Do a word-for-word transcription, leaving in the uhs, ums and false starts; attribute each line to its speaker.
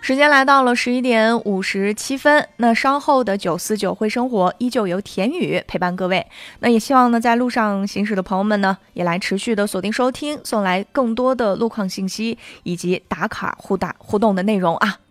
Speaker 1: 时间来到了十一点五十七分，那稍后的九四九会生活依旧由田宇陪伴各位。那也希望呢，在路上行驶的朋友们呢，也来持续的锁定收听，送来更多的路况信息以及打卡互打互动的内容啊。